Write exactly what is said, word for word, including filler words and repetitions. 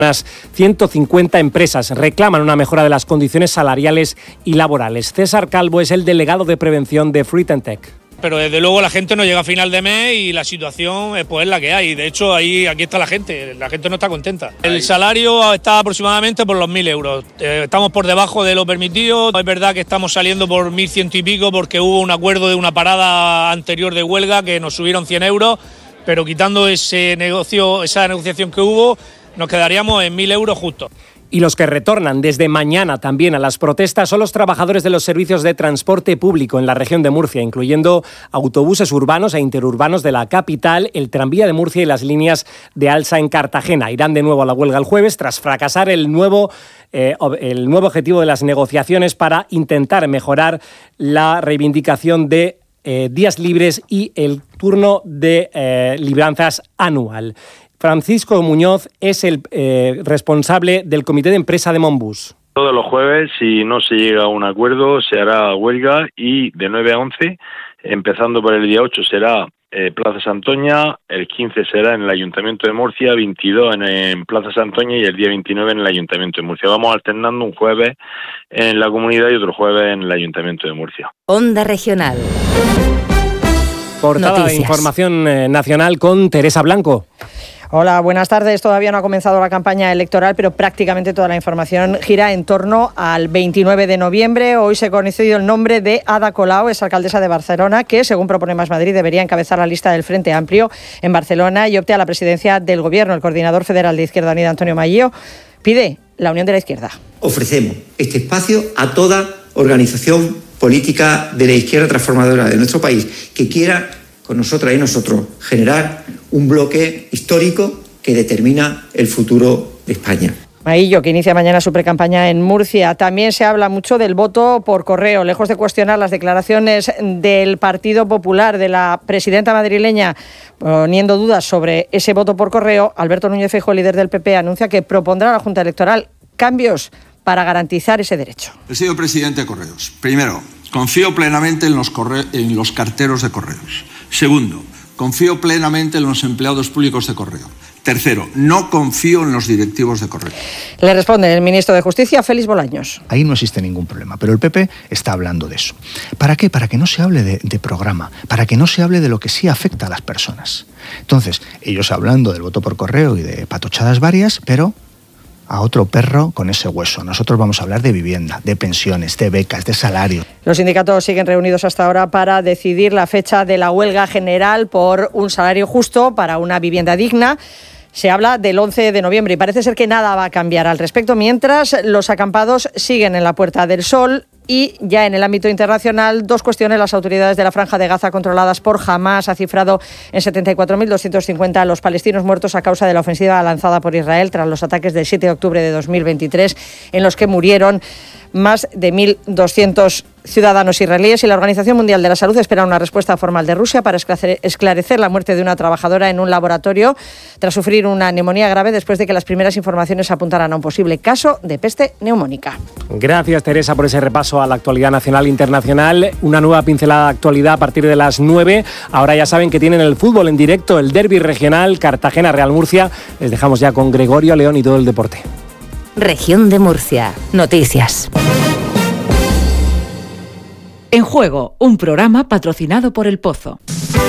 Unas ciento cincuenta empresas reclaman una mejora de las condiciones salariales y laborales. César Calvo es el delegado de prevención de Fruit and Tech. Pero desde luego la gente no llega a final de mes y la situación pues, es la que hay. De hecho, ahí aquí está la gente, la gente no está contenta. El salario está aproximadamente por los mil euros. Eh, estamos por debajo de lo permitido. Es verdad que estamos saliendo por mil ciento y pico porque hubo un acuerdo de una parada anterior de huelga que nos subieron cien euros, pero quitando ese negocio, esa negociación que hubo, nos quedaríamos en mil euros justo. Y los que retornan desde mañana también a las protestas son los trabajadores de los servicios de transporte público en la región de Murcia, incluyendo autobuses urbanos e interurbanos de la capital, el tranvía de Murcia y las líneas de Alsa en Cartagena. Irán de nuevo a la huelga el jueves tras fracasar el nuevo, eh, el nuevo objetivo de las negociaciones para intentar mejorar la reivindicación de eh, días libres y el turno de eh, libranzas anual. Francisco Muñoz es el eh, responsable del comité de empresa de Monbus. Todos los jueves, si no se llega a un acuerdo, se hará huelga y de nueve a once, empezando por el día ocho, será eh, Plaza Santoña, el quince será en el Ayuntamiento de Murcia, veintidós en, en Plaza Santoña y el día veintinueve en el Ayuntamiento de Murcia. Vamos alternando un jueves en la comunidad y otro jueves en el Ayuntamiento de Murcia. Onda Regional. Portada Noticias. De información eh, nacional con Teresa Blanco. Hola, buenas tardes. Todavía no ha comenzado la campaña electoral, pero prácticamente toda la información gira en torno al veintinueve de noviembre. Hoy se ha conocido el nombre de Ada Colau, es alcaldesa de Barcelona, que, según propone Más Madrid, debería encabezar la lista del Frente Amplio en Barcelona y opte a la presidencia del Gobierno. El coordinador federal de Izquierda Unida, Antonio Maillo, pide la unión de la izquierda. Ofrecemos este espacio a toda organización política de la izquierda transformadora de nuestro país que quiera, con nosotras y nosotros, generar un bloque histórico que determina el futuro de España. Maillo, que inicia mañana su precampaña en Murcia. También se habla mucho del voto por correo. Lejos de cuestionar las declaraciones del Partido Popular, de la presidenta madrileña, poniendo dudas sobre ese voto por correo, Alberto Núñez Feijóo, líder del P P, anuncia que propondrá a la Junta Electoral cambios para garantizar ese derecho. He sido presidente de Correos. Primero, confío plenamente en los, corre- en los carteros de Correos. Segundo, confío plenamente en los empleados públicos de Correo. Tercero, no confío en los directivos de Correo. Le responde el ministro de Justicia, Félix Bolaños. Ahí no existe ningún problema, pero el P P está hablando de eso. ¿Para qué? Para que no se hable de, de programa, para que no se hable de lo que sí afecta a las personas. Entonces, ellos hablando del voto por correo y de patochadas varias, pero a otro perro con ese hueso. Nosotros vamos a hablar de vivienda, de pensiones, de becas, de salario. Los sindicatos siguen reunidos hasta ahora para decidir la fecha de la huelga general por un salario justo para una vivienda digna. Se habla del once de noviembre y parece ser que nada va a cambiar al respecto, mientras los acampados siguen en la Puerta del Sol. Y ya en el ámbito internacional, dos cuestiones. Las autoridades de la Franja de Gaza, controladas por Hamás, ha cifrado en setenta y cuatro mil doscientos cincuenta a los palestinos muertos a causa de la ofensiva lanzada por Israel tras los ataques del siete de octubre de dos mil veintitrés, en los que murieron más de mil doscientos ciudadanos israelíes. Y la Organización Mundial de la Salud espera una respuesta formal de Rusia para esclarecer la muerte de una trabajadora en un laboratorio tras sufrir una neumonía grave después de que las primeras informaciones apuntaran a un posible caso de peste neumónica. Gracias, Teresa, por ese repaso a la actualidad nacional e internacional. Una nueva pincelada de actualidad a partir de las nueve. Ahora ya saben que tienen el fútbol en directo, el derbi regional Cartagena-Real Murcia. Les dejamos ya con Gregorio León y todo el deporte. Región de Murcia. Noticias. En Juego, un programa patrocinado por El Pozo.